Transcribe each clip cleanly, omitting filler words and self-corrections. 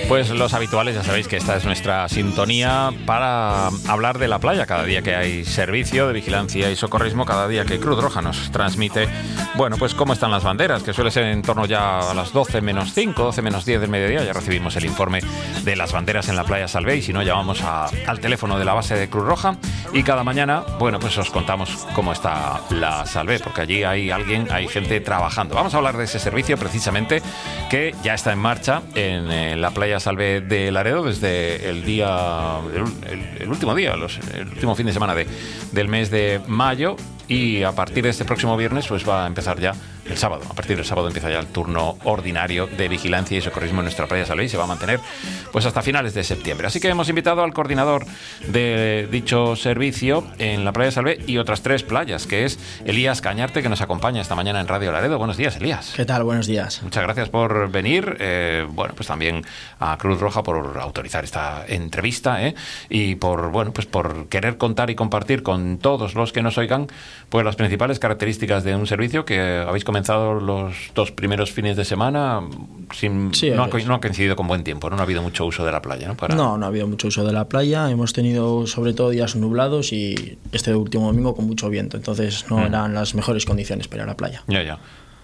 Pues los habituales, ya sabéis que esta es nuestra sintonía para hablar de la playa. Cada día que hay servicio de vigilancia y socorrismo, cada día que Cruz Roja nos transmite, bueno, pues cómo están las banderas, que suele ser en torno ya a las 12 menos 5, 12 menos 10 del mediodía. Ya recibimos el informe de las banderas en la playa Salvé, y si no, llamamos al teléfono de la base de Cruz Roja y cada mañana, bueno, pues os contamos cómo está la Salvé, porque allí hay gente trabajando. Vamos a hablar de ese servicio precisamente, que ya está en marcha en la playa Salvé de Laredo desde el último día, el último fin de semana del mes de mayo, y a partir de este próximo viernes pues va a empezar ya el sábado. A partir del sábado empieza ya el turno ordinario de vigilancia y socorrismo en nuestra playa Salvé, y se va a mantener pues hasta finales de septiembre. Así que hemos invitado al coordinador de dicho servicio en la playa Salvé y otras 3 playas, que es Elías Cañarte, que nos acompaña esta mañana en Radio Laredo. Buenos días, Elías. ¿Qué tal? Buenos días. Muchas gracias por venir. Bueno, pues también a Cruz Roja por autorizar esta entrevista, y por querer contar y compartir con todos los que nos oigan pues las principales características de un servicio que habéis comenzado los 2 primeros fines de semana no ha coincidido con buen tiempo, no ha habido mucho uso de la playa, ¿no? No ha habido mucho uso de la playa. Hemos tenido sobre todo días nublados y este último domingo con mucho viento, entonces no eran las mejores condiciones para ir a la playa. Ya.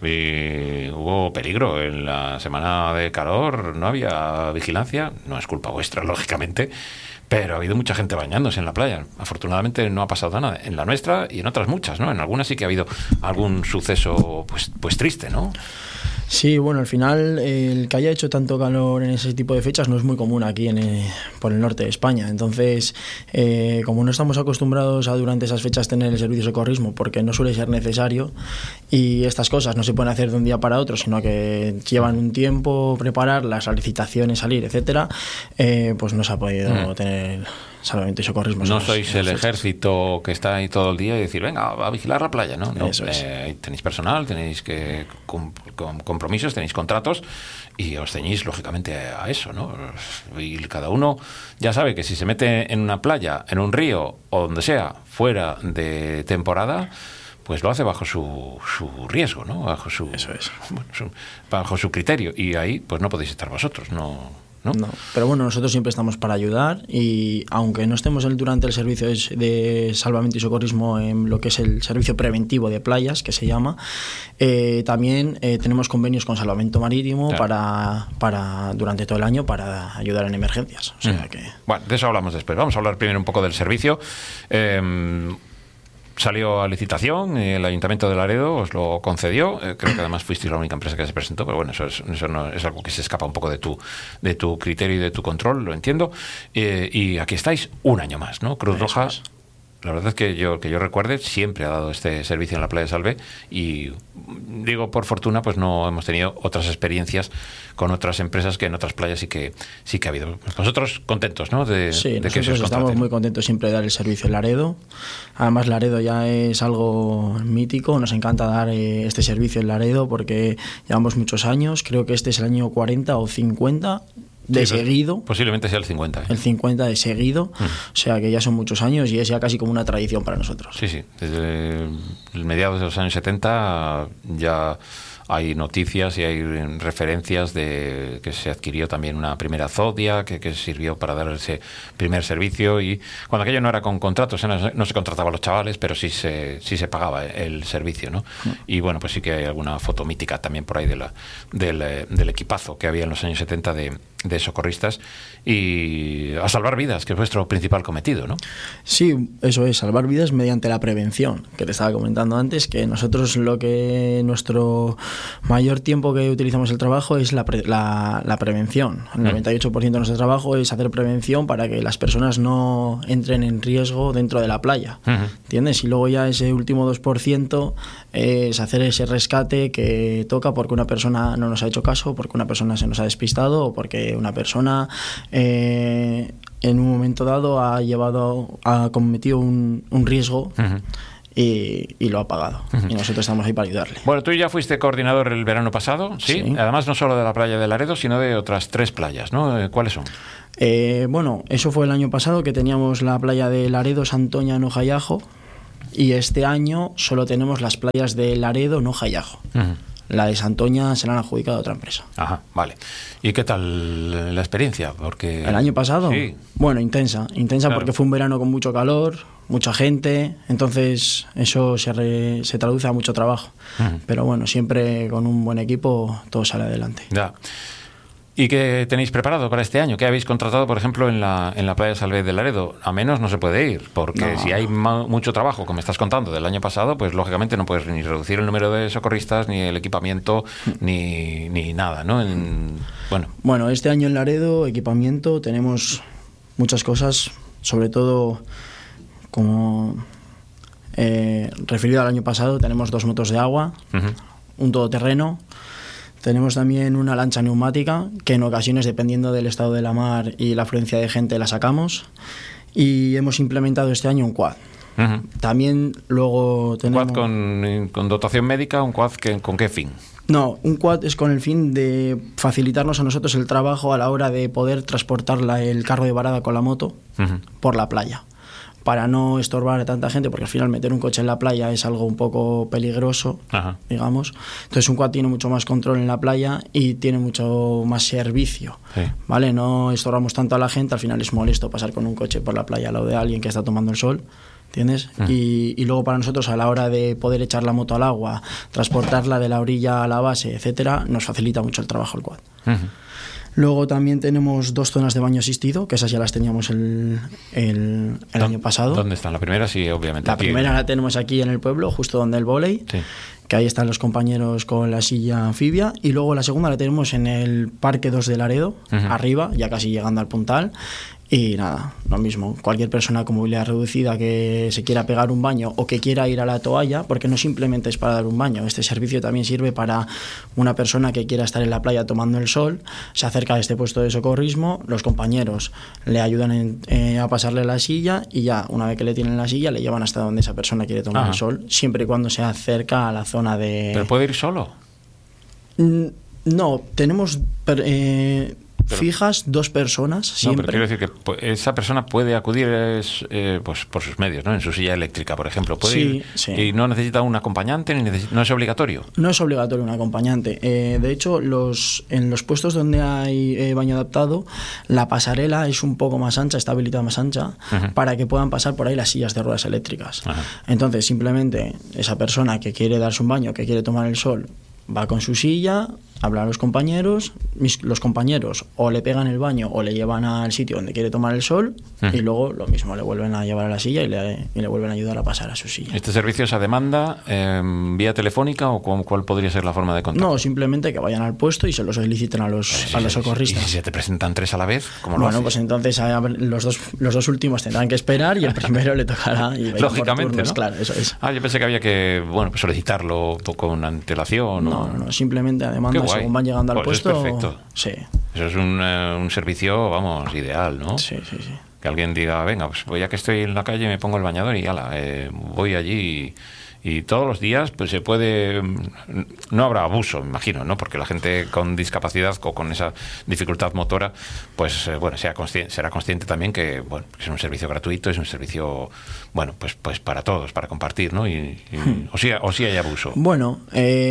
Y hubo peligro en la semana de calor, no había vigilancia, no es culpa vuestra, lógicamente, pero ha habido mucha gente bañándose en la playa. Afortunadamente no ha pasado nada en la nuestra y en otras muchas, ¿no? En algunas sí que ha habido algún suceso pues triste, ¿no? Sí, bueno, al final el que haya hecho tanto calor en ese tipo de fechas no es muy común aquí por el norte de España. Entonces, como no estamos acostumbrados a durante esas fechas tener el servicio de socorrismo, porque no suele ser necesario, y estas cosas no se pueden hacer de un día para otro, sino que llevan un tiempo prepararlas, las licitaciones, salir, etcétera, pues no se ha podido tener salvamento y socorrismo. No sois el ejército que está ahí todo el día y decir, venga, a vigilar la playa, ¿no? Eso es. Tenéis personal, tenéis que compromisos, tenéis contratos y os ceñís lógicamente a eso, ¿no? Y cada uno ya sabe que si se mete en una playa, en un río o donde sea, fuera de temporada, pues lo hace bajo su riesgo, ¿no? Bajo su criterio, y ahí pues no podéis estar vosotros, ¿no? No, pero bueno, nosotros siempre estamos para ayudar, y aunque no estemos durante el servicio de salvamento y socorrismo en lo que es el servicio preventivo de playas, que se llama, también tenemos convenios con Salvamento Marítimo, claro, para durante todo el año para ayudar en emergencias. O sea que... Bueno, de eso hablamos después. Vamos a hablar primero un poco del servicio. Salió a licitación, el Ayuntamiento de Laredo os lo concedió, creo que además fuisteis la única empresa que se presentó, pero bueno, eso no es algo que se escapa un poco de tu criterio y de tu control, lo entiendo, y aquí estáis un año más, ¿no? Cruz Roja, la verdad es que yo recuerde, siempre ha dado este servicio en la playa de Salvé, y digo, por fortuna, pues no hemos tenido otras experiencias con otras empresas que en otras playas sí que ha habido. Vosotros contentos, ¿no? Sí, nosotros estamos muy contentos siempre de dar el servicio en Laredo. Además, Laredo ya es algo mítico, nos encanta dar este servicio en Laredo porque llevamos muchos años, creo que este es el año 40 o 50 de seguido. Posiblemente sea el 50. El 50 de seguido, o sea que ya son muchos años y es ya casi como una tradición para nosotros. Sí, desde mediados de los años 70 ya hay noticias y hay referencias de que se adquirió también una primera Zodia que sirvió para dar ese primer servicio, y cuando aquello no era con contratos, no se contrataba a los chavales, pero sí se pagaba el servicio, ¿no? Y bueno, pues sí que hay alguna foto mítica también por ahí del equipazo que había en los años 70 de socorristas, y a salvar vidas, que es vuestro principal cometido, ¿no? Sí, eso es, salvar vidas mediante la prevención, que te estaba comentando antes, que nosotros nuestro mayor tiempo que utilizamos el trabajo es la prevención. El 98% de nuestro trabajo es hacer prevención para que las personas no entren en riesgo dentro de la playa, ¿entiendes? Y luego ya ese último 2% es hacer ese rescate que toca porque una persona no nos ha hecho caso, porque una persona se nos ha despistado, o porque una persona en un momento dado ha cometido un riesgo y lo ha pagado. Y nosotros estamos ahí para ayudarle. Bueno, tú ya fuiste coordinador el verano pasado, ¿sí? Además no solo de la playa de Laredo, sino de otras 3 playas, ¿no? ¿Cuáles son? Bueno, eso fue el año pasado, que teníamos la playa de Laredo, Santoña, Noja y Ajo, y este año solo tenemos las playas de Laredo, Noja y Ajo. La de Santoña se la han adjudicado a otra empresa. Ajá, vale. ¿Y qué tal la experiencia? Porque ¿El año pasado? Sí. Bueno, intensa Claro. porque fue un verano con mucho calor, mucha gente, entonces eso se traduce a mucho trabajo. Pero bueno, siempre con un buen equipo todo sale adelante. Ya. ¿Y qué tenéis preparado para este año? ¿Qué habéis contratado, por ejemplo, en la playa de Salvez de Laredo? A menos no se puede ir, porque No. si hay mucho trabajo, como me estás contando, del año pasado, pues lógicamente no puedes ni reducir el número de socorristas, ni el equipamiento, ni nada, ¿no? Bueno, este año en Laredo, equipamiento, tenemos muchas cosas, sobre todo como referido al año pasado, tenemos 2 motos de agua, un todoterreno. Tenemos también una lancha neumática, que en ocasiones, dependiendo del estado de la mar y la afluencia de gente, la sacamos. Y hemos implementado este año un quad. También luego ¿Un tenemos... quad con dotación médica? ¿Un quad con qué fin? No, un quad es con el fin de facilitarnos a nosotros el trabajo a la hora de poder transportar el carro de varada con la moto por la playa, para no estorbar a tanta gente, porque al final meter un coche en la playa es algo un poco peligroso, digamos. Entonces un quad tiene mucho más control en la playa y tiene mucho más servicio, ¿vale? No estorbamos tanto a la gente, al final es molesto pasar con un coche por la playa al lado de alguien que está tomando el sol, ¿entiendes? Y luego para nosotros, a la hora de poder echar la moto al agua, transportarla de la orilla a la base, etcétera, nos facilita mucho el trabajo el quad. Luego también tenemos 2 zonas de baño asistido, que esas ya las teníamos el año pasado. ¿Dónde están? La primera, sí, obviamente. La aquí. primera la tenemos aquí en el pueblo, justo donde el vóley, que ahí están los compañeros con la silla anfibia. Y luego la segunda la tenemos en el Parque 2 de Laredo, arriba, ya casi llegando al Puntal. Y nada, lo mismo, cualquier persona con movilidad reducida que se quiera pegar un baño o que quiera ir a la toalla, porque no simplemente es para dar un baño, este servicio también sirve para una persona que quiera estar en la playa tomando el sol, se acerca a este puesto de socorrismo, los compañeros le ayudan a pasarle la silla y ya, una vez que le tienen la silla, le llevan hasta donde esa persona quiere tomar el sol, siempre y cuando se acerca a la zona de... ¿Pero puede ir solo? No, tenemos... fijas 2 personas siempre. No, pero quiero decir que esa persona puede acudir pues por sus medios, ¿no? En su silla eléctrica, por ejemplo. Puede ir, y no necesita un acompañante, no es obligatorio. No es obligatorio un acompañante. De hecho, en los puestos donde hay baño adaptado, la pasarela es un poco más ancha, está habilitada más ancha, para que puedan pasar por ahí las sillas de ruedas eléctricas. Entonces, simplemente esa persona que quiere darse un baño, que quiere tomar el sol, va con su silla, habla a los compañeros o le pegan el baño o le llevan al sitio donde quiere tomar el sol y luego lo mismo, le vuelven a llevar a la silla y le vuelven a ayudar a pasar a su silla. ¿Este servicio es a demanda, vía telefónica o cuál podría ser la forma de contacto? No, simplemente que vayan al puesto y se lo soliciten a los socorristas. ¿Y si se te presentan 3 a la vez? ¿Cómo lo bueno, haces? pues entonces los dos últimos tendrán que esperar y el primero le tocará ir lógicamente, turnos, ¿no? Claro, eso es. Yo pensé que había que pues solicitarlo con antelación. No, simplemente a demanda, según van llegando al puesto. Es perfecto. Sí. Eso es un servicio, vamos, ideal, ¿no? Sí. Que alguien diga, venga, pues ya que estoy en la calle me pongo el bañador y voy allí y todos los días pues se puede, no habrá abuso, me imagino, ¿no? Porque la gente con discapacidad o con esa dificultad motora, pues será consciente también que es un servicio gratuito, es un servicio, pues para todos, para compartir, ¿no? O sí hay abuso. Bueno,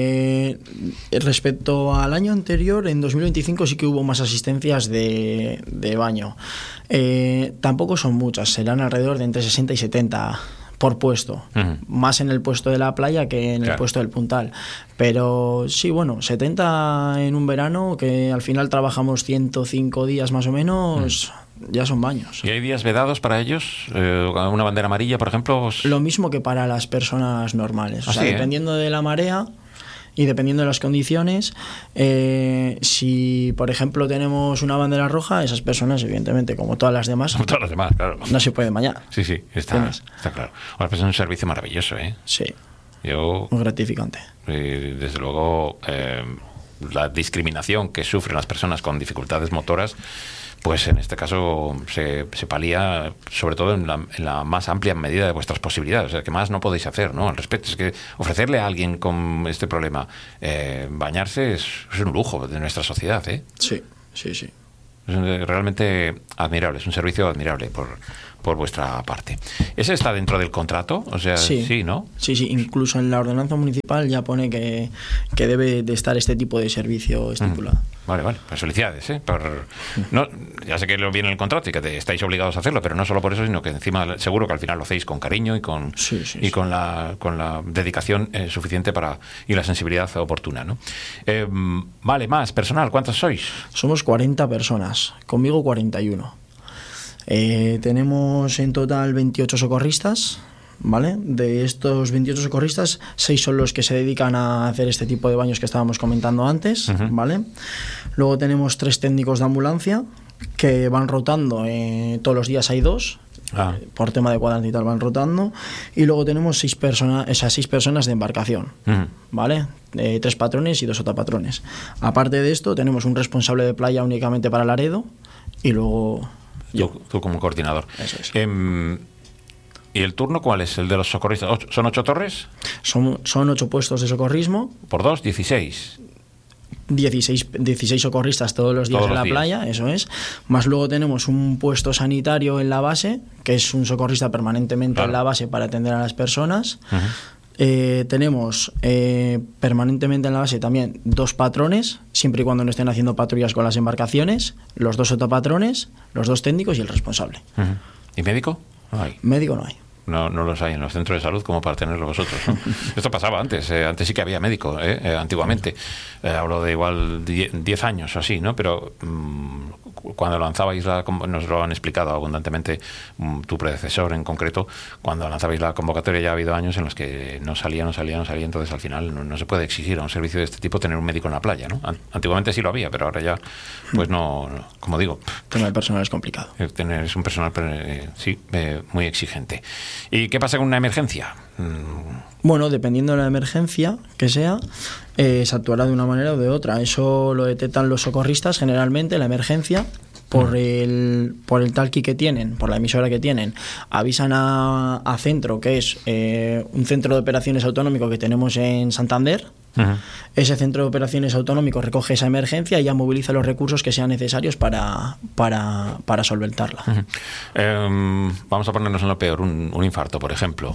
respecto al año anterior, en 2025 sí que hubo más asistencias de baño. Tampoco son muchas, serán alrededor de entre 60 y 70 por puesto, más en el puesto de la playa que en el puesto del Puntal, pero sí, 70 en un verano, que al final trabajamos 105 días más o menos, ya son baños. ¿Y hay días vedados para ellos? ¿Una bandera amarilla, por ejemplo? Lo mismo que para las personas normales, dependiendo de la marea y dependiendo de las condiciones, si por ejemplo tenemos una bandera roja, esas personas evidentemente, como todas las demás, claro, no se pueden bañar. Sí, está claro. Ahora pues es un servicio maravilloso, ¿eh? Sí. Muy gratificante. Desde luego, la discriminación que sufren las personas con dificultades motoras, pues en este caso se palía sobre todo en la más amplia medida de vuestras posibilidades. O sea, que más no podéis hacer, ¿no? Al respecto, es que ofrecerle a alguien con este problema bañarse es un lujo de nuestra sociedad, ¿eh? Sí. Es realmente admirable, es un servicio admirable por vuestra parte. ¿Ese está dentro del contrato? O sea, sí, ¿no? Sí, incluso en la ordenanza municipal ya pone que debe de estar este tipo de servicio estipulado. Vale, pues felicidades, ¿eh? Ya sé que lo viene en el contrato y que estáis obligados a hacerlo, pero no solo por eso, sino que encima seguro que al final lo hacéis con cariño y con la dedicación suficiente y la sensibilidad oportuna, ¿no? Vale, más personal, ¿cuántos sois? Somos 40 personas, conmigo 41. Tenemos en total 28 socorristas, ¿vale? De estos 28 socorristas, 6 son los que se dedican a hacer este tipo de baños que estábamos comentando antes, ¿vale? Luego tenemos 3 técnicos de ambulancia que van rotando, todos los días hay 2. Por tema de cuadrante y tal van rotando, y luego tenemos 6 personas de embarcación, ¿vale? 3 patrones y 2 sotapatrones. Aparte de esto tenemos un responsable de playa únicamente para Laredo y luego tú como coordinador. Eso es. ¿Y el turno cuál es? ¿El de los socorristas? ¿Son 8 torres? Son 8 puestos de socorrismo. ¿Por 2? 16. 16 socorristas todos los días en la playa, eso es. Más luego tenemos un puesto sanitario en la base, que es un socorrista permanentemente en la base para atender a las personas. Tenemos permanentemente en la base también 2 patrones, siempre y cuando no estén haciendo patrullas con las embarcaciones, los 2 sotapatrones, los 2 técnicos y el responsable. ¿Y médico? No hay. Médico no hay. No los hay en los centros de salud como para tenerlo vosotros, ¿no? Esto pasaba antes. Antes sí que había médico, antiguamente. Hablo de igual 10 años o así, ¿no? Pero cuando lanzabais nos lo han explicado abundantemente tu predecesor en concreto, cuando lanzabais la convocatoria ya ha habido años en los que no salía, entonces al final no se puede exigir a un servicio de este tipo tener un médico en la playa, ¿no? Antiguamente sí lo había, pero ahora ya, pues no, como digo. Tener personal es complicado. Es un personal, muy exigente. ¿Y qué pasa con una emergencia? Bueno, dependiendo de la emergencia que sea, se actuará de una manera o de otra. Eso lo detectan los socorristas generalmente, la emergencia, por el talkie que tienen, por la emisora que tienen. Avisan a Centro, que es un centro de operaciones autonómico que tenemos en Santander. Ese centro de operaciones autonómico recoge esa emergencia y ya moviliza los recursos que sean necesarios para solventarla. Vamos a ponernos en lo peor, un infarto, por ejemplo.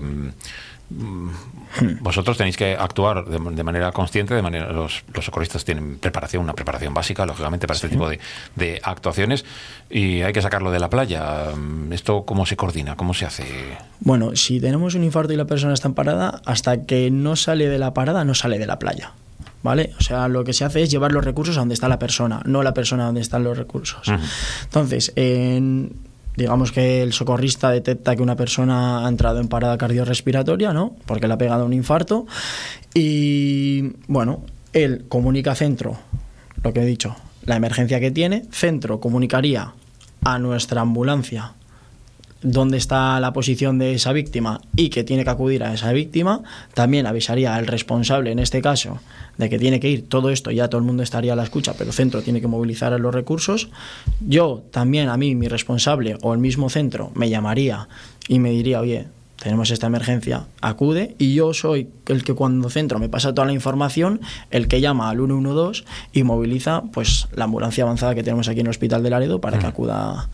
Vosotros tenéis que actuar de manera consciente, los socorristas tienen una preparación básica, lógicamente, para este tipo de actuaciones, y hay que sacarlo de la playa. ¿Esto cómo se coordina? ¿Cómo se hace? Bueno, si tenemos un infarto y la persona está en parada, hasta que no sale de la parada, no sale de la playa, ¿vale? O sea, lo que se hace es llevar los recursos a donde está la persona, no la persona a donde están los recursos. Entonces, digamos que el socorrista detecta que una persona ha entrado en parada cardiorrespiratoria, ¿no? Porque le ha pegado un infarto. Y bueno, él comunica a Centro, lo que he dicho, la emergencia que tiene. Centro comunicaría a nuestra ambulancia dónde está la posición de esa víctima y que tiene que acudir a esa víctima. También avisaría al responsable, en este caso, de que tiene que ir. Todo esto ya todo el mundo estaría a la escucha, pero Centro tiene que movilizar a los recursos. Yo también, mi responsable o el mismo Centro me llamaría y me diría, oye, tenemos esta emergencia, acude, y yo soy el que cuando Centro me pasa toda la información, el que llama al 112 y moviliza pues la ambulancia avanzada que tenemos aquí en el Hospital de Laredo para que acuda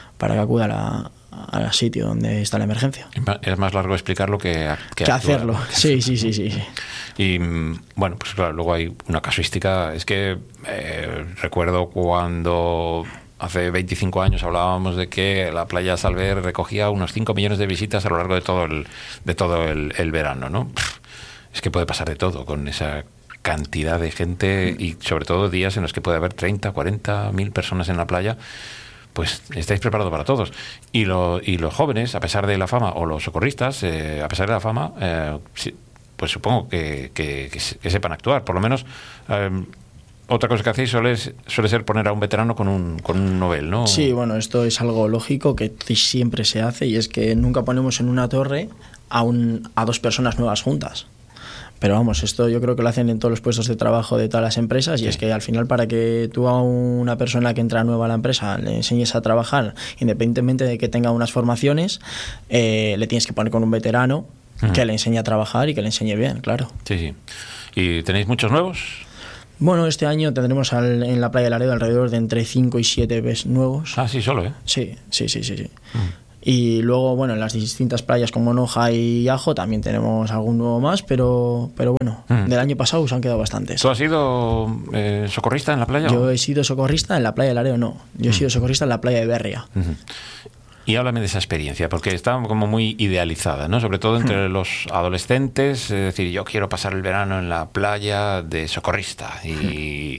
al sitio donde está la emergencia. Es más largo explicarlo que hacerlo. Sí. Y bueno, pues claro, luego hay una casuística. Es que recuerdo cuando hace 25 años hablábamos de que la playa Salver recogía unos 5 millones de visitas a lo largo de todo el verano, ¿no? Es que puede pasar de todo con esa cantidad de gente, y sobre todo días en los que puede haber 30, 40 mil personas en la playa. Pues estáis preparados para todos. Y los jóvenes, a pesar de la fama, o los socorristas, a pesar de la fama, pues supongo que sepan actuar. Por lo menos, otra cosa que hacéis suele ser poner a un veterano con un novel, ¿no? Sí, bueno, esto es algo lógico que siempre se hace, y es que nunca ponemos en una torre a 2 personas nuevas juntas. Pero vamos, esto yo creo que lo hacen en todos los puestos de trabajo de todas las empresas, y es que al final, para que tú a una persona que entra nueva a la empresa le enseñes a trabajar, independientemente de que tenga unas formaciones, le tienes que poner con un veterano que le enseñe a trabajar y que le enseñe bien, claro. Sí. ¿Y tenéis muchos nuevos? Bueno, este año tendremos en la playa del Laredo alrededor de entre 5 y 7 PES nuevos. Ah, sí, solo, ¿eh? Sí. Y luego, bueno, en las distintas playas como Noja y Ajo también tenemos algún nuevo más, pero bueno, del año pasado se han quedado bastantes. ¿Tú has sido socorrista en la playa? Yo he sido socorrista en la playa del Laredo, no. Yo he sido socorrista en la playa de Berria. Y háblame de esa experiencia, porque está como muy idealizada, ¿no? Sobre todo entre los adolescentes, es decir, yo quiero pasar el verano en la playa de socorrista y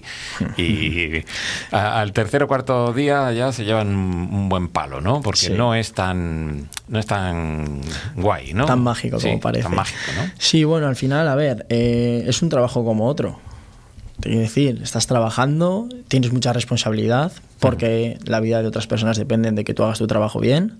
al tercer o cuarto día ya se llevan un buen palo, ¿no? Porque no es tan guay, ¿no? Tan mágico como parece. Tan mágico, ¿no? Sí, bueno, al final, a ver, es un trabajo como otro. Te quiero decir, estás trabajando, tienes mucha responsabilidad, porque la vida de otras personas dependen de que tú hagas tu trabajo bien.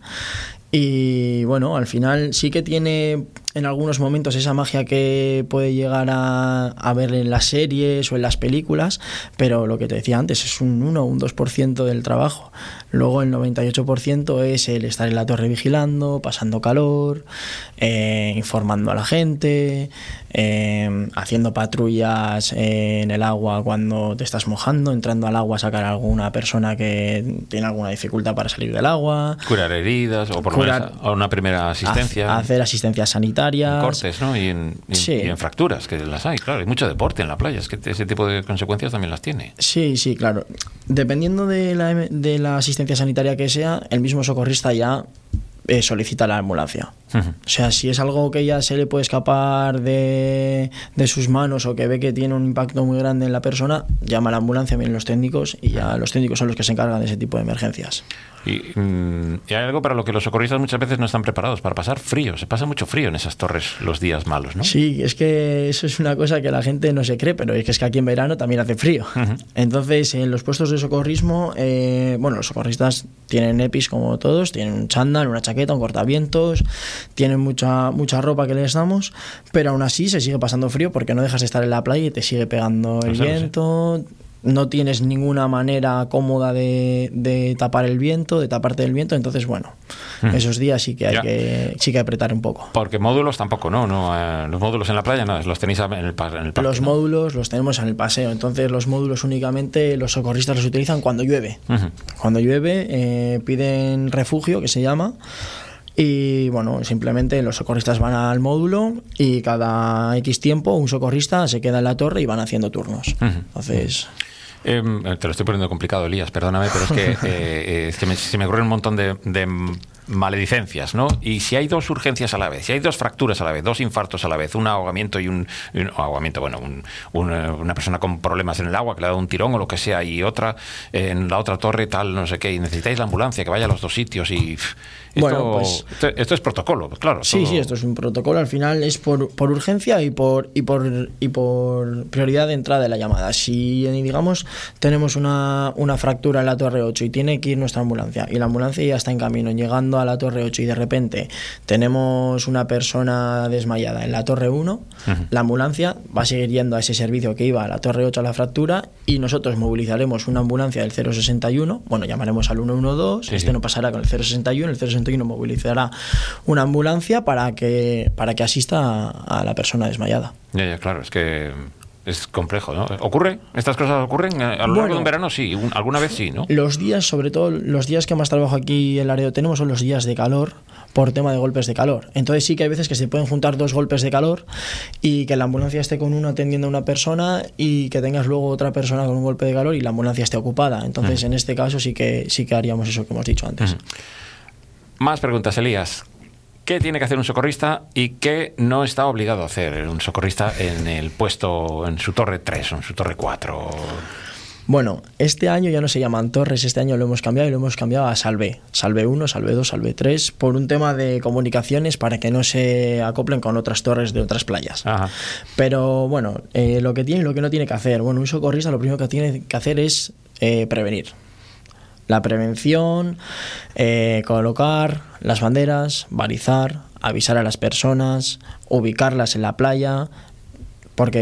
Y bueno, al final sí que tiene en algunos momentos esa magia que puede llegar a ver en las series o en las películas, pero lo que te decía antes es un 1 o un 2% del trabajo. Luego el 98% es el estar en la torre vigilando, pasando calor, informando a la gente, haciendo patrullas en el agua cuando te estás mojando, entrando al agua a sacar a alguna persona que tiene alguna dificultad para salir del agua. Curar heridas o por lo menos a una primera asistencia. Hacer asistencia sanitaria. En cortes, ¿no? Y en fracturas, que las hay, claro. Hay mucho deporte en la playa, es que ese tipo de consecuencias también las tiene. Sí, claro. Dependiendo de la asistencia sanitaria que sea, el mismo socorrista ya solicita la ambulancia. O sea, si es algo que ya se le puede escapar de sus manos o que ve que tiene un impacto muy grande en la persona, llama a la ambulancia, vienen los técnicos y ya los técnicos son los que se encargan de ese tipo de emergencias. Y hay algo para lo que los socorristas muchas veces no están preparados, para pasar frío. Se pasa mucho frío en esas torres los días malos, ¿no? Sí, es que eso es una cosa que la gente no se cree, pero es que aquí en verano también hace frío. Entonces, en los puestos de socorrismo, los socorristas tienen EPIs como todos, tienen un chándal, una chaqueta, un cortavientos, tienen mucha ropa que les damos, pero aún así se sigue pasando frío porque no dejas de estar en la playa y te sigue pegando el viento. No tienes ninguna manera cómoda de tapar el viento, de taparte del viento, entonces bueno, esos días sí que hay que apretar un poco. Porque módulos tampoco, ¿no? Los módulos en la playa no, los tenéis en el parque. Los módulos los tenemos en el paseo, entonces los módulos únicamente los socorristas los utilizan cuando llueve. Cuando llueve piden refugio, que se llama. Y bueno, simplemente los socorristas van al módulo y cada X tiempo un socorrista se queda en la torre y van haciendo turnos. Entonces... te lo estoy poniendo complicado, Elías, perdóname, pero es que se me ocurren un montón de maledicencias, ¿no? Y si hay dos urgencias a la vez, si hay dos fracturas a la vez, dos infartos a la vez, un ahogamiento y un ahogamiento, una persona con problemas en el agua que le ha dado un tirón o lo que sea, y otra en la otra torre tal, no sé qué, y necesitáis la ambulancia que vaya a los dos sitios y... Esto es protocolo, claro. Sí, esto es un protocolo. Al final es por urgencia y por prioridad de entrada de la llamada. Si, digamos, tenemos una fractura en la Torre 8 y tiene que ir nuestra ambulancia y la ambulancia ya está en camino llegando a la Torre 8 y de repente tenemos una persona desmayada en la Torre 1, la ambulancia va a seguir yendo a ese servicio que iba a la Torre 8 a la fractura y nosotros movilizaremos una ambulancia del 061, llamaremos al 112, no pasará con el 061, el 061 movilizará una ambulancia para que asista a la persona desmayada. Ya, claro, es que es complejo, ¿no? ¿Ocurre? ¿Estas cosas ocurren? A lo largo de un verano sí, alguna vez sí, ¿no? Los días, sobre todo los días que más trabajo aquí en Laredo tenemos son los días de calor, por tema de golpes de calor. Entonces sí que hay veces que se pueden juntar dos golpes de calor y que la ambulancia esté con uno atendiendo a una persona y que tengas luego otra persona con un golpe de calor y la ambulancia esté ocupada. Entonces en este caso sí que haríamos eso que hemos dicho antes. Más preguntas, Elías. ¿Qué tiene que hacer un socorrista y qué no está obligado a hacer un socorrista en el puesto, en su torre 3 o en su torre 4? Bueno, este año ya no se llaman torres, este año lo hemos cambiado y lo hemos cambiado a Salve. Salve 1, Salve 2, Salve 3, por un tema de comunicaciones para que no se acoplen con otras torres de otras playas. Ajá. Pero bueno, lo que tiene y lo que no tiene que hacer. Bueno, un socorrista lo primero que tiene que hacer es prevenir. La prevención, colocar las banderas, balizar, avisar a las personas, ubicarlas en la playa, porque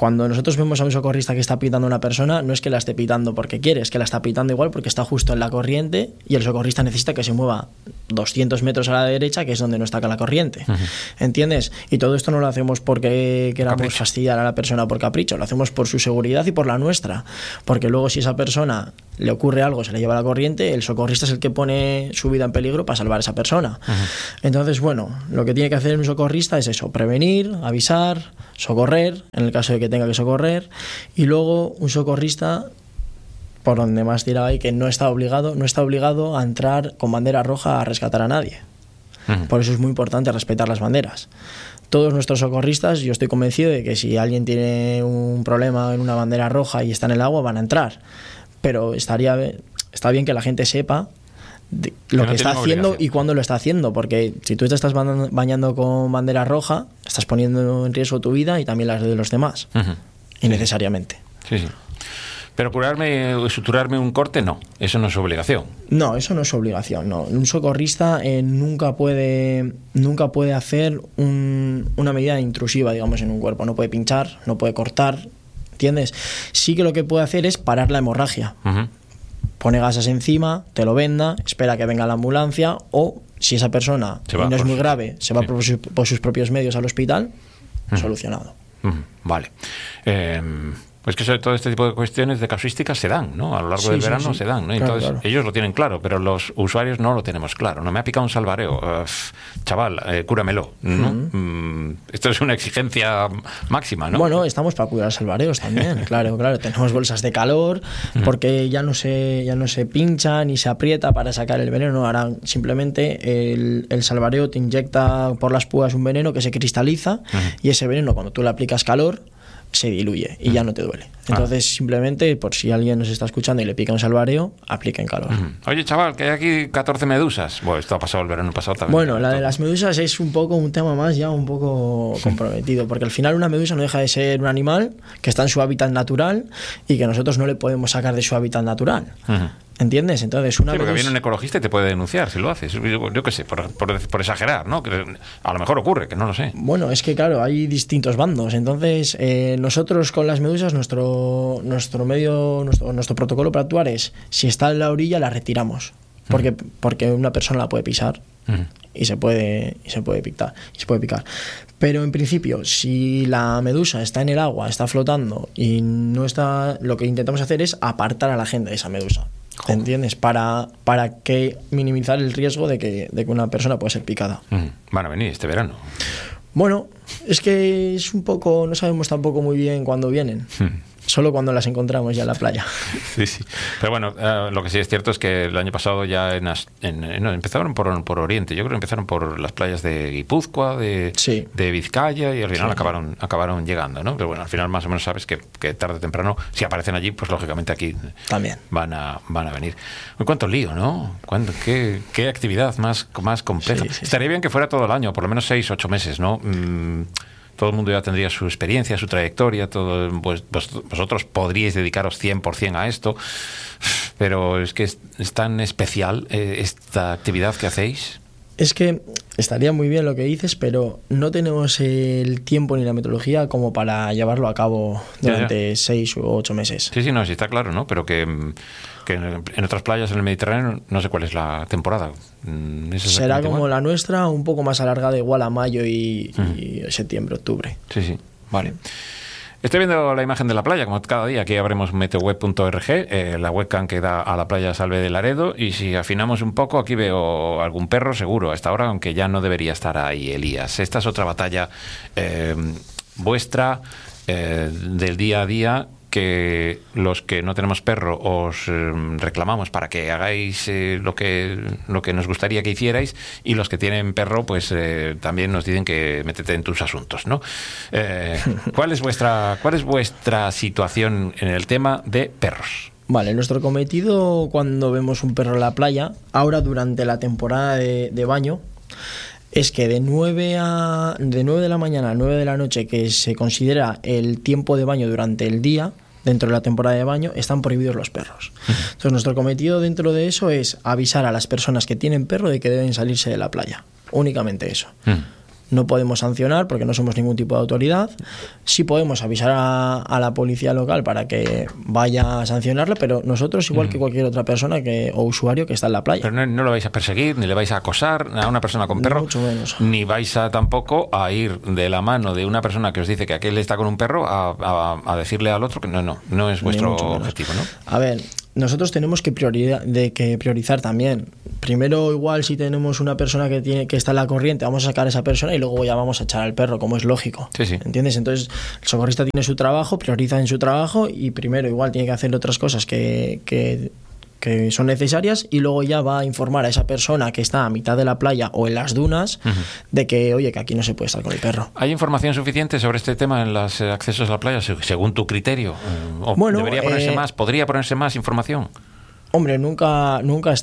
cuando nosotros vemos a un socorrista que está pitando a una persona, no es que la esté pitando porque quiere, es que la está pitando igual porque está justo en la corriente y el socorrista necesita que se mueva 200 metros a la derecha, que es donde no está la corriente. ¿Entiendes? Y todo esto no lo hacemos porque queramos fastidiar a la persona por capricho, lo hacemos por su seguridad y por la nuestra. Porque luego, si a esa persona le ocurre algo, se le lleva la corriente, el socorrista es el que pone su vida en peligro para salvar a esa persona. Entonces, bueno, lo que tiene que hacer un socorrista es eso: prevenir, avisar, socorrer, en el caso de que tenga que socorrer, y luego un socorrista, por donde más tiraba ahí, que no está obligado a entrar con bandera roja a rescatar a nadie. Por eso es muy importante respetar las banderas. Todos nuestros socorristas, yo estoy convencido de que si alguien tiene un problema en una bandera roja y está en el agua, van a entrar. Pero está bien que la gente sepa lo que está haciendo y cuándo lo está haciendo, porque si tú te estás bañando con bandera roja, estás poniendo en riesgo tu vida y también las de los demás, innecesariamente. Sí, sí. Pero suturarme un corte, no, eso no es obligación. No, eso no es obligación, no. Un socorrista nunca puede hacer una medida intrusiva, digamos, en un cuerpo. No puede pinchar, no puede cortar, ¿entiendes? Sí que lo que puede hacer es parar la hemorragia. Pone gasas encima, te lo venda, espera que venga la ambulancia, o si esa persona no es muy grave, se va por sus propios medios al hospital, solucionado. Vale. Pues que todo este tipo de cuestiones de casuísticas se dan, ¿no? A lo largo del verano se dan, ¿no? Entonces, claro. Ellos lo tienen claro, pero los usuarios no lo tenemos claro. No me ha picado un salvareo. Chaval, cúramelo, ¿no? Esto es una exigencia máxima, ¿no? Bueno, estamos para cuidar salvareos también, claro. Tenemos bolsas de calor, porque ya no se pincha ni se aprieta para sacar el veneno. Ahora simplemente el salvareo te inyecta por las púas un veneno que se cristaliza, y ese veneno, cuando tú le aplicas calor, se diluye y ya no te duele. Entonces, simplemente, por si alguien nos está escuchando y le pica un salvareo, apliquen calor. Oye, chaval, que hay aquí 14 medusas. Bueno, esto ha pasado el verano pasado también. Bueno, la de las medusas es un tema más ya un poco comprometido, porque al final una medusa no deja de ser un animal que está en su hábitat natural y que nosotros no le podemos sacar de su hábitat natural. ¿Entiendes? Entonces, porque viene un ecologista y te puede denunciar si lo haces. Yo qué sé, por exagerar, ¿no? Que a lo mejor ocurre, que no lo sé. Bueno, es que claro, hay distintos bandos. Entonces, nosotros con las medusas, nuestro protocolo para actuar es: si está en la orilla, la retiramos. Porque una persona la puede pisar y se puede picar. Pero en principio, si la medusa está en el agua, está flotando y no está, lo que intentamos hacer es apartar a la gente de esa medusa. ¿Te entiendes? Para que minimizar el riesgo de que una persona pueda ser picada. Van a venir este verano. Bueno, es que es un poco, no sabemos tampoco muy bien cuándo vienen. Solo cuando las encontramos ya en la playa. Sí. Pero bueno, lo que sí es cierto es que el año pasado ya empezaron por Oriente. Yo creo que empezaron por las playas de Guipúzcoa, de Vizcaya, y al final acabaron llegando, ¿no? Pero bueno, al final más o menos sabes que tarde o temprano, si aparecen allí, pues lógicamente aquí también van a venir. ¿Cuánto lío, no? ¿Qué actividad más compleja? Sí. Estaría bien que fuera todo el año, por lo menos 6 o 8 meses, ¿no? Todo el mundo ya tendría su experiencia, su trayectoria, vosotros podríais dedicaros 100% a esto, pero es que es tan especial esta actividad que hacéis. Es que estaría muy bien lo que dices, pero no tenemos el tiempo ni la metodología como para llevarlo a cabo durante 6 u 8 meses. Sí, no, sí está claro, ¿no? Pero que en otras playas en el Mediterráneo no sé cuál es la temporada. Será como la nuestra, un poco más alargada, igual a mayo y septiembre, octubre. Sí, vale. Estoy viendo la imagen de la playa, como cada día. Aquí abrimos meteoweb.org, la webcam que da a la playa Salve de Laredo, y si afinamos un poco, aquí veo algún perro seguro a esta hora, aunque ya no debería estar ahí, Elías. Esta es otra batalla vuestra, del día a día, que los que no tenemos perro os reclamamos para que hagáis lo que nos gustaría que hicierais, y los que tienen perro pues también nos dicen que métete en tus asuntos, ¿no? ¿Cuál es vuestra situación en el tema de perros? Vale, nuestro cometido cuando vemos un perro en la playa, ahora durante la temporada de baño, es que de 9 de la mañana a 9 de la noche, que se considera el tiempo de baño durante el día, dentro de la temporada de baño, están prohibidos los perros. Entonces, nuestro cometido dentro de eso es avisar a las personas que tienen perro de que deben salirse de la playa. Únicamente eso. no podemos sancionar porque no somos ningún tipo de autoridad. Sí podemos avisar a la policía local para que vaya a sancionarle, pero nosotros, igual que cualquier otra persona o usuario que está en la playa. Pero no lo vais a perseguir, ni le vais a acosar a una persona con perro, mucho menos. Ni vais a tampoco a ir de la mano de una persona que os dice que aquel está con un perro a decirle al otro que no es vuestro objetivo, ¿no? A ver, nosotros tenemos que priorizar también. Primero, igual si tenemos una persona que está en la corriente, vamos a sacar a esa persona y luego ya vamos a echar al perro, como es lógico. Sí. ¿Entiendes? Entonces, el socorrista tiene su trabajo, prioriza en su trabajo y primero igual tiene que hacer otras cosas que son necesarias y luego ya va a informar a esa persona que está a mitad de la playa o en las dunas de que, oye, que aquí no se puede estar con el perro. ¿Hay información suficiente sobre este tema en los accesos a la playa, según tu criterio? ¿O bueno, debería ponerse más? ¿Podría ponerse más información? Hombre, nunca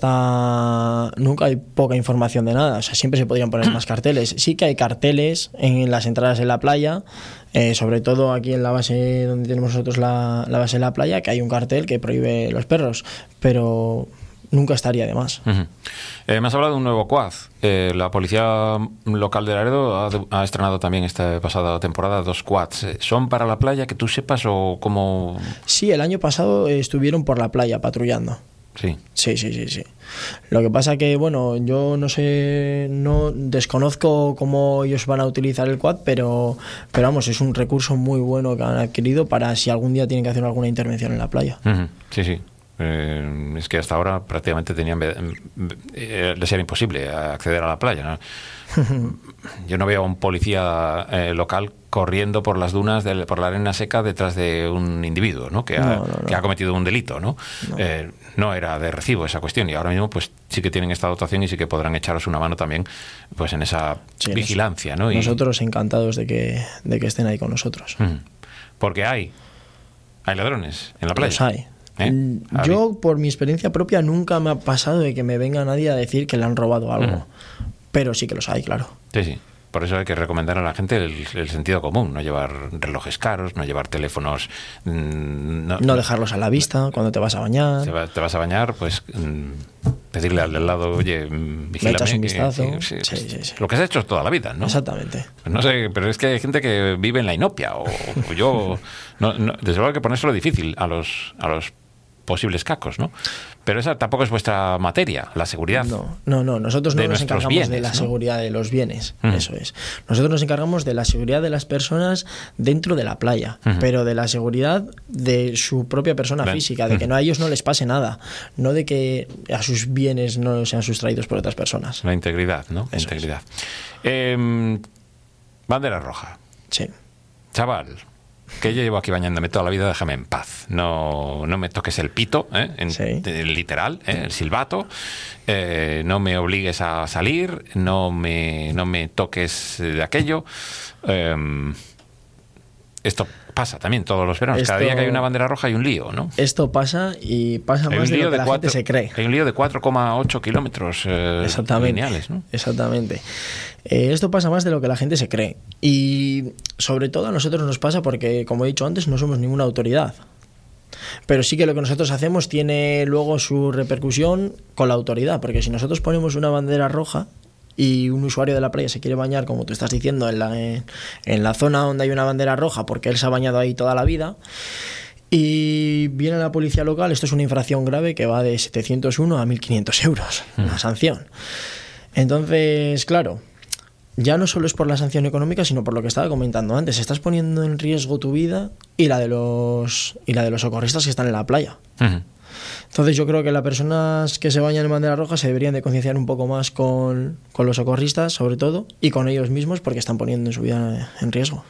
hay poca información de nada. O sea, siempre se podrían poner más carteles. Sí que hay carteles en las entradas en la playa, sobre todo aquí en la base donde tenemos nosotros la base de la playa, que hay un cartel que prohíbe los perros, pero nunca estaría de más. Me has hablado de un nuevo quad. La policía local de Laredo ha estrenado también esta pasada temporada 2 quads. ¿Son para la playa, que tú sepas, o cómo? Sí, el año pasado estuvieron por la playa patrullando. Sí. Sí. Lo que pasa que, bueno, yo no sé, no desconozco cómo ellos van a utilizar el quad, pero vamos, es un recurso muy bueno que han adquirido para si algún día tienen que hacer alguna intervención en la playa. Sí. Es que hasta ahora prácticamente les era imposible acceder a la playa, ¿no? Yo no veo a un policía local corriendo por las dunas, por la arena seca, detrás de un individuo, ¿no? Que ha cometido un delito, ¿no? No era de recibo esa cuestión, y ahora mismo pues sí que tienen esta dotación y sí que podrán echaros una mano también pues en esa vigilancia, ¿no? Nosotros encantados de que estén ahí con nosotros. Porque hay ladrones en la playa. Los hay. Yo, por mi experiencia propia, nunca me ha pasado de que me venga nadie a decir que le han robado algo. Pero sí que los hay, claro. Sí. Por eso hay que recomendar a la gente el sentido común, no llevar relojes caros, no llevar teléfonos... No dejarlos a la vista cuando te vas a bañar. Te vas a bañar, pues pedirle al del lado, oye, vigílame. Me echas un vistazo. Sí. Lo que has hecho toda la vida, ¿no? Exactamente. Pues no sé, pero es que hay gente que vive en la inopia, o yo... desde luego hay que ponérselo difícil a los posibles cacos, ¿no? Pero esa tampoco es vuestra materia, la seguridad. No, nosotros no nos encargamos bienes, de la seguridad de los bienes, eso es. Nosotros nos encargamos de la seguridad de las personas dentro de la playa, pero de la seguridad de su propia persona física, de que a ellos no les pase nada, no de que a sus bienes no sean sustraídos por otras personas. La integridad, ¿no? La integridad. Bandera roja. Sí. Chaval, que yo llevo aquí bañándome toda la vida, déjame en paz. No me toques el pito, literal, el silbato. No me obligues a salir, no me toques de aquello. Esto pasa también todos los veranos. Cada día que hay una bandera roja hay un lío, ¿no? Esto pasa, y pasa más de lo que la gente se cree. Hay un lío de 4,8 kilómetros lineales, ¿no? Exactamente. Esto pasa más de lo que la gente se cree. Y sobre todo a nosotros nos pasa porque, como he dicho antes, no somos ninguna autoridad. Pero sí que lo que nosotros hacemos tiene luego su repercusión con la autoridad. Porque si nosotros ponemos una bandera roja y un usuario de la playa se quiere bañar, como tú estás diciendo, en la zona donde hay una bandera roja, porque él se ha bañado ahí toda la vida, y viene la policía local, esto es una infracción grave que va de 701 a 1.500 euros, la sanción. Entonces, claro, ya no solo es por la sanción económica, sino por lo que estaba comentando antes. Estás poniendo en riesgo tu vida y la de los socorristas que están en la playa. Entonces yo creo que las personas que se bañan en bandera roja se deberían de concienciar un poco más con los socorristas, sobre todo, y con ellos mismos, porque están poniendo su vida en riesgo.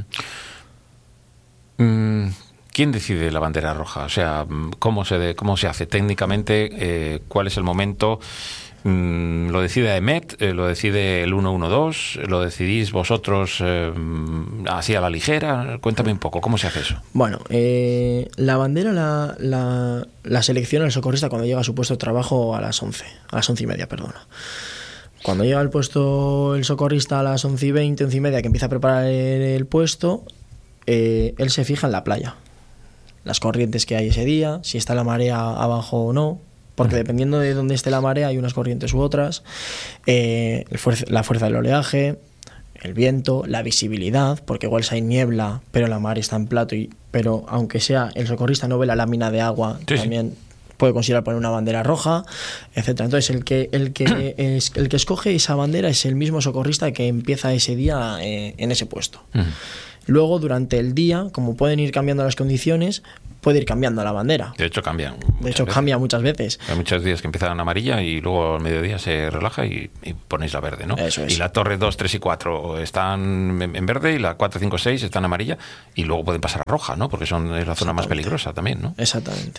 ¿Quién decide la bandera roja? O sea, ¿cómo se hace técnicamente? ¿Cuál es el momento? ¿Lo decide EMET? ¿Lo decide el 112? ¿Lo decidís vosotros así a la ligera? Cuéntame un poco, ¿cómo se hace eso? Bueno, la bandera la selecciona el socorrista cuando llega a su puesto de trabajo a las 11:30, perdona. Cuando llega al puesto el socorrista a las 11:20, 11:30, que empieza a preparar el puesto, él se fija en la playa. Las corrientes que hay ese día, si está la marea abajo o no, porque dependiendo de dónde esté la marea hay unas corrientes u otras, la fuerza del oleaje, el viento, la visibilidad, porque igual si hay niebla, pero la mar está en plato, pero aunque sea el socorrista no ve la lámina de agua, también puede considerar poner una bandera roja, etcétera. Entonces el que escoge esa bandera es el mismo socorrista que empieza ese día en ese puesto. Luego, durante el día, como pueden ir cambiando las condiciones, puede ir cambiando la bandera. De hecho, cambia muchas veces. Hay muchos días que empiezan en amarilla y luego al mediodía se relaja y ponéis la verde, ¿no? Eso es. Y la torre 2, 3 y 4 están en verde y la 4, 5, 6 están en amarilla y luego pueden pasar a roja, ¿no? Porque es la zona más peligrosa también, ¿no? Exactamente.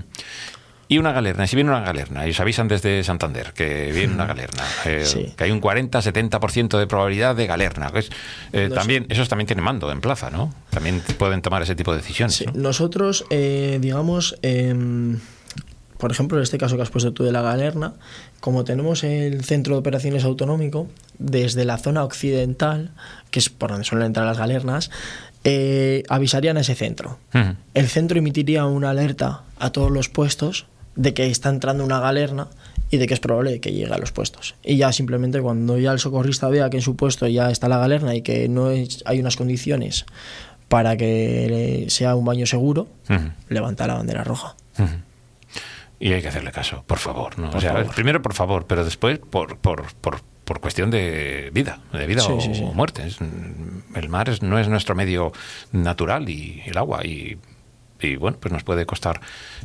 Y una galerna, si viene una galerna, y os avisan desde Santander que viene una galerna, que hay un 40-70% de probabilidad de galerna. Esos también tienen mando en plaza, ¿no? También pueden tomar ese tipo de decisiones. Sí. ¿No? Nosotros, digamos, por ejemplo, en este caso que has puesto tú de la galerna, como tenemos el centro de operaciones autonómico, desde la zona occidental, que es por donde suelen entrar las galernas, avisarían a ese centro. El centro emitiría una alerta a todos los puestos de que está entrando una galerna y de que es probable que llegue a los puestos. Y ya simplemente cuando ya el socorrista vea que en su puesto ya está la galerna y que hay unas condiciones para que sea un baño seguro, levanta la bandera roja. Y hay que hacerle caso, por favor, ¿no? Favor. Primero por favor, pero después por cuestión de vida o muerte. El mar no es nuestro medio natural y el agua y bueno, pues nos puede costar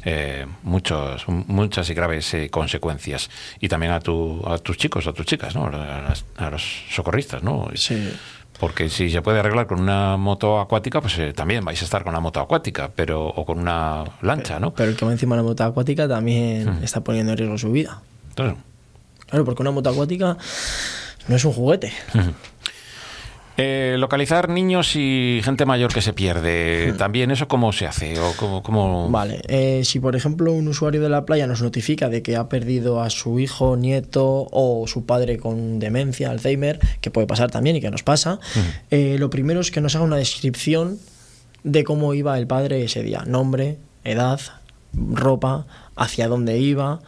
muchas y graves consecuencias. Y también a tus chicos, a tus chicas, ¿no? A los socorristas, ¿no? Sí. Porque si se puede arreglar con una moto acuática, pues también vais a estar con la moto acuática, o con una lancha, ¿no? Pero el que va encima de la moto acuática también está poniendo en riesgo su vida. Claro. Claro, porque una moto acuática no es un juguete. Localizar niños y gente mayor que se pierde, ¿también eso cómo se hace? ¿O cómo? Vale, si por ejemplo un usuario de la playa nos notifica de que ha perdido a su hijo, nieto o su padre con demencia, Alzheimer, que puede pasar también y que nos pasa, lo primero es que nos haga una descripción de cómo iba el padre ese día. Nombre, edad, ropa, hacia dónde iba,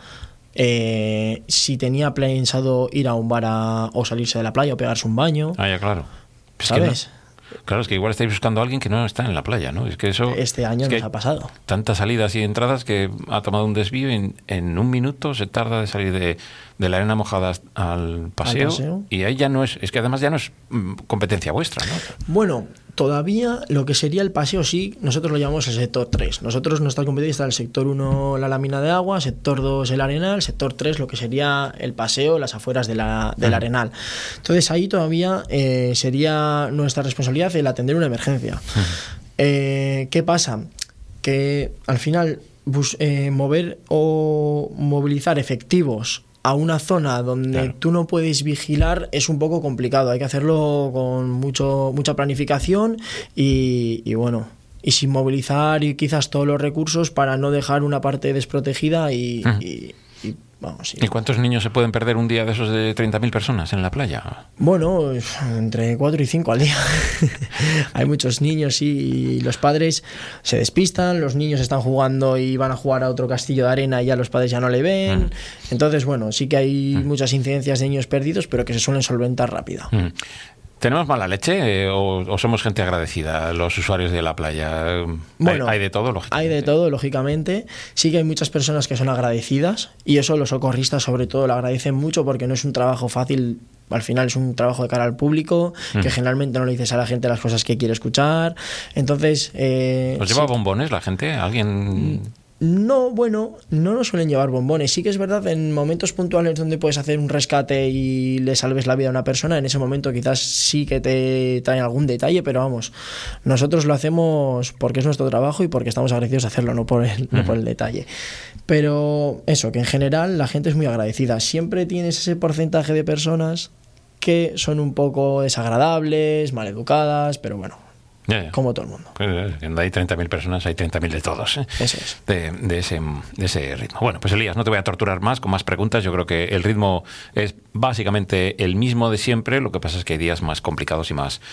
si tenía pensado ir a un bar o salirse de la playa o pegarse un baño. Ah, ya, claro. ¿Sabes? Claro, es que igual estáis buscando a alguien que no está en la playa, ¿no? Es que eso... Este año nos ha pasado. Tantas salidas y entradas que ha tomado un desvío y en un minuto se tarda de salir de la arena mojada al paseo. Y ahí ya no es que además ya no es competencia vuestra, ¿no? Bueno, todavía lo que sería el paseo sí, nosotros lo llamamos el sector 3. Nosotros, nuestra competencia está en el sector 1, la lámina de agua, sector 2, el arenal, sector 3, lo que sería el paseo, las afueras del arenal. Entonces ahí todavía sería nuestra responsabilidad el atender una emergencia. ¿Qué pasa? Que al final mover o movilizar efectivos a una zona donde tú no puedes vigilar es un poco complicado. Hay que hacerlo con mucha planificación y bueno, y sin movilizar y quizás todos los recursos para no dejar una parte desprotegida y vamos. Sí. ¿Y cuántos niños se pueden perder un día de esos de 30.000 personas en la playa? Bueno, entre 4 y 5 al día. Hay muchos niños y los padres se despistan, los niños están jugando y van a jugar a otro castillo de arena y ya los padres ya no le ven. Entonces, bueno, sí que hay muchas incidencias de niños perdidos, pero que se suelen solventar rápido. ¿Tenemos mala leche o somos gente agradecida, los usuarios de la playa? Bueno, hay de todo, lógicamente. Hay de todo, lógicamente. Sí que hay muchas personas que son agradecidas y eso los socorristas sobre todo lo agradecen mucho porque no es un trabajo fácil. Al final es un trabajo de cara al público, que generalmente no le dices a la gente las cosas que quiere escuchar. Entonces... ¿Os lleva bombones la gente? ¿Alguien...? No, bueno, no nos suelen llevar bombones. Sí que es verdad, en momentos puntuales donde puedes hacer un rescate y le salves la vida a una persona, en ese momento quizás sí que te traen algún detalle, pero vamos, nosotros lo hacemos porque es nuestro trabajo y porque estamos agradecidos de hacerlo, no por el detalle. Pero eso, que en general la gente es muy agradecida. Siempre tienes ese porcentaje de personas que son un poco desagradables, maleducadas, pero bueno, como todo el mundo. Pues, cuando hay 30.000 personas, hay 30.000 de todos. Eso es. De ese ritmo. Bueno, pues Elías, no te voy a torturar más con más preguntas. Yo creo que el ritmo es básicamente el mismo de siempre. Lo que pasa es que hay días más complicados y más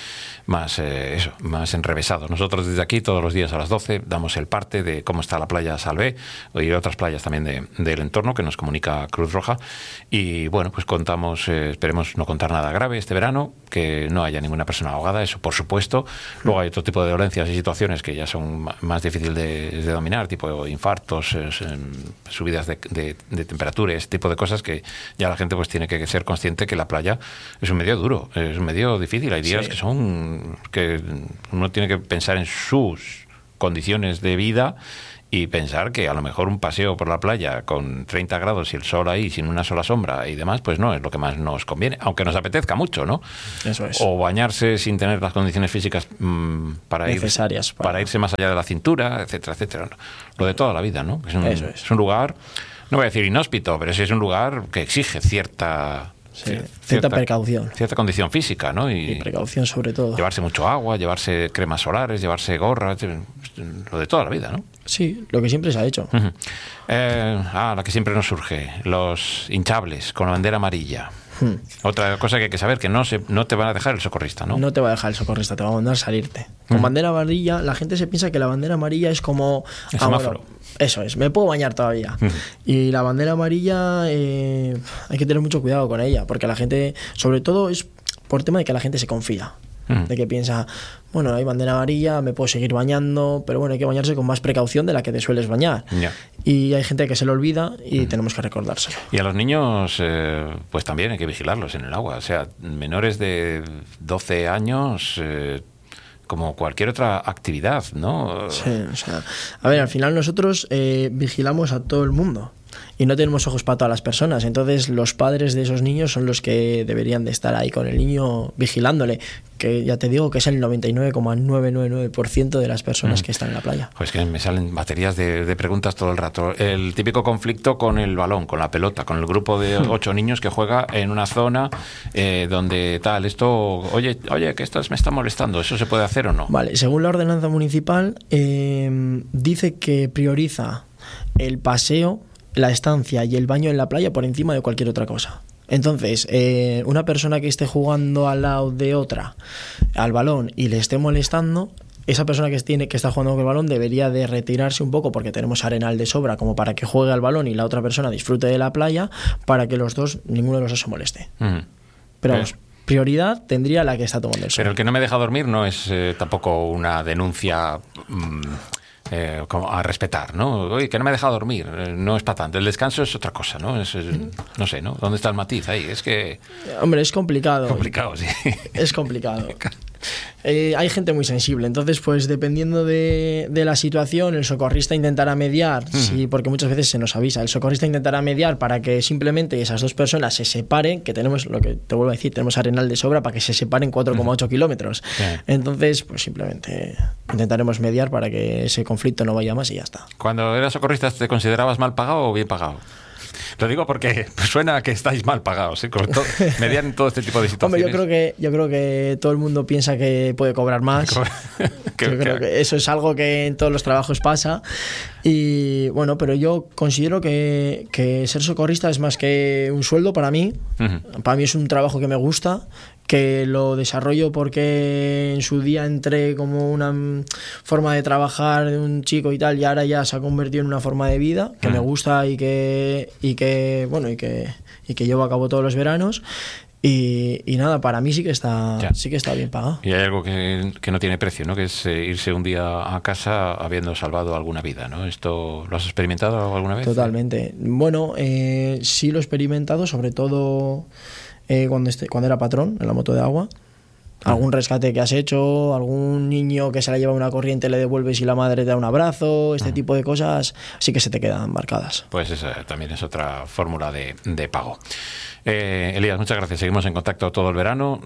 enrevesados. Nosotros desde aquí, todos los días a las 12, damos el parte de cómo está la playa Salvé y otras playas también del entorno que nos comunica Cruz Roja. Y bueno, pues contamos, esperemos no contar nada grave este verano, que no haya ninguna persona ahogada, eso por supuesto. Luego hay otro tipo de dolencias y situaciones que ya son más difíciles de dominar, tipo infartos, subidas de temperatura, ese tipo de cosas que ya la gente pues tiene que ser consciente que la playa es un medio duro, es un medio difícil. Hay días que uno tiene que pensar en sus condiciones de vida y pensar que a lo mejor un paseo por la playa con 30 grados y el sol ahí sin una sola sombra y demás, pues no es lo que más nos conviene, aunque nos apetezca mucho, ¿no? Eso es. O bañarse sin tener las condiciones físicas necesarias para irse más allá de la cintura, etcétera, etcétera. Lo de toda la vida, ¿no? Es un lugar, no voy a decir inhóspito, pero sí es un lugar que exige cierta precaución. Cierta condición física, ¿no? Y precaución sobre todo. Llevarse mucho agua, llevarse cremas solares, llevarse gorras, lo de toda la vida, ¿no? Sí, lo que siempre se ha hecho. Uh-huh. La que siempre nos surge, los hinchables con la bandera amarilla. Otra cosa que hay que saber, que no te van a dejar el socorrista, ¿no? No te va a dejar el socorrista, te va a mandar salirte. Con bandera amarilla, la gente se piensa que la bandera amarilla es como... El semáforo. Eso es, me puedo bañar todavía. Y la bandera amarilla hay que tener mucho cuidado con ella, porque la gente, sobre todo es por tema de que la gente se confía. De que piensa, bueno, hay bandera amarilla, me puedo seguir bañando, pero bueno, hay que bañarse con más precaución de la que te sueles bañar. Yeah. Y hay gente que se lo olvida y tenemos que recordárselo. Y a los niños, pues también hay que vigilarlos en el agua. O sea, menores de 12 años... como cualquier otra actividad, ¿no? Sí, o sea, a ver, al final nosotros vigilamos a todo el mundo y no tenemos ojos para todas las personas, entonces los padres de esos niños son los que deberían de estar ahí con el niño vigilándole, que ya te digo que es el 99,999% de las personas que están en la playa. Pues que me salen baterías de preguntas todo el rato. El típico conflicto con el balón, con la pelota, con el grupo de 8 niños que juega en una zona donde tal, esto, oye, que esto me está molestando, ¿eso se puede hacer o no? Vale, según la ordenanza municipal, dice que prioriza el paseo, la estancia y el baño en la playa por encima de cualquier otra cosa. Entonces, una persona que esté jugando al lado de otra al balón y le esté molestando, esa persona que está jugando con el balón debería de retirarse un poco, porque tenemos arenal de sobra como para que juegue al balón y la otra persona disfrute de la playa, para que ninguno de los dos se moleste. Pero vamos, prioridad tendría la que está tomando el sol. Pero el que no me deja dormir no es tampoco una denuncia... como a respetar, ¿no? Oye, que no me ha dejado dormir, no es para tanto. El descanso es otra cosa, ¿no? No sé, ¿no? ¿Dónde está el matiz ahí? Es que... Hombre, es complicado. Complicado, sí. Es complicado. Hay gente muy sensible, entonces pues dependiendo de la situación, el socorrista intentará mediar, sí, porque muchas veces se nos avisa, el socorrista intentará mediar para que simplemente esas dos personas se separen, que tenemos, lo que te vuelvo a decir, tenemos arenal de sobra para que se separen 4,8 kilómetros. Entonces pues simplemente intentaremos mediar para que ese conflicto no vaya más y ya está. Cuando eras socorrista, ¿te considerabas mal pagado o bien pagado? Lo digo porque suena a que estáis mal pagados, ¿eh? Mediar en todo este tipo de situaciones. Hombre, yo creo que todo el mundo piensa que puede cobrar más. Yo creo que eso es algo que en todos los trabajos pasa. Y bueno, pero yo considero que ser socorrista es más que un sueldo para mí. Para mí es un trabajo que me gusta, que lo desarrollo porque en su día entré como una forma de trabajar de un chico y tal, y ahora ya se ha convertido en una forma de vida que me gusta y que llevo a cabo todos los veranos. Y nada, para mí sí que está bien pagado. Y hay algo que no tiene precio, ¿no? Que es irse un día a casa habiendo salvado alguna vida, ¿no? ¿Esto lo has experimentado alguna vez? Totalmente. Bueno, sí lo he experimentado, sobre todo cuando era patrón en la moto de agua. Algún rescate que has hecho, algún niño que se la lleva una corriente le devuelves y la madre te da un abrazo, este tipo de cosas sí que se te quedan marcadas. Pues esa también es otra fórmula de pago. Elías, muchas gracias. Seguimos en contacto todo el verano.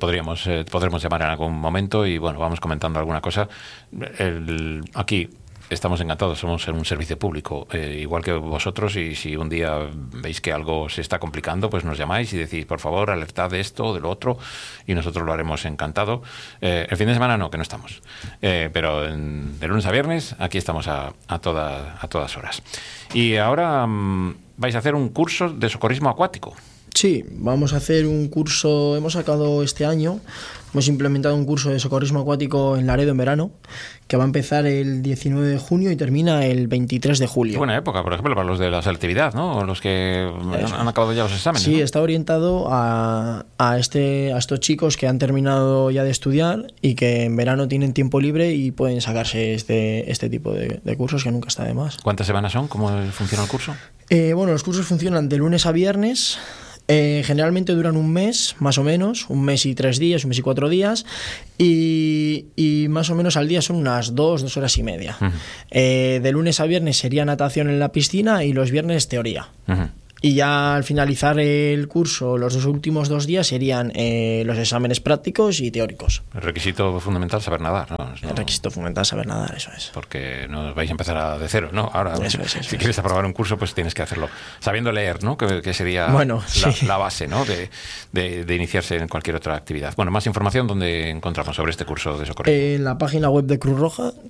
Podremos llamar en algún momento y bueno, vamos comentando alguna cosa. Aquí estamos encantados, somos un servicio público, igual que vosotros, y si un día veis que algo se está complicando, pues nos llamáis y decís, por favor, alertad de esto o de lo otro, y nosotros lo haremos encantado. El fin de semana no, que no estamos, pero de lunes a viernes aquí estamos a todas horas. Y ahora vais a hacer un curso de socorrismo acuático. Sí, vamos a hacer un curso, hemos sacado este año, hemos implementado un curso de socorrismo acuático en Laredo en verano, que va a empezar el 19 de junio y termina el 23 de julio. Qué buena época, por ejemplo, para los de la selectividad, ¿no? O los que han acabado ya los exámenes. Sí, ¿no? está orientado a estos chicos que han terminado ya de estudiar y que en verano tienen tiempo libre y pueden sacarse este tipo de cursos, que nunca está de más. ¿Cuántas semanas son? ¿Cómo funciona el curso? Bueno, los cursos funcionan de lunes a viernes. Generalmente duran un mes, más o menos, un mes y 3 días, un mes y 4 días, y más o menos al día son unas 2 horas y media. Uh-huh. De lunes a viernes sería natación en la piscina y los viernes teoría. Uh-huh. Y ya al finalizar el curso, los últimos 2 días serían los exámenes prácticos y teóricos. El requisito fundamental, saber nadar, ¿no? El requisito fundamental, saber nadar, eso es. Porque no vais a empezar de cero, ¿no? Ahora, eso si quieres aprobar un curso, pues tienes que hacerlo sabiendo leer, ¿no? Que sería la base, ¿no? De iniciarse en cualquier otra actividad. Bueno, más información, ¿dónde encontramos sobre este curso de socorrismo? En la página web de Cruz Roja,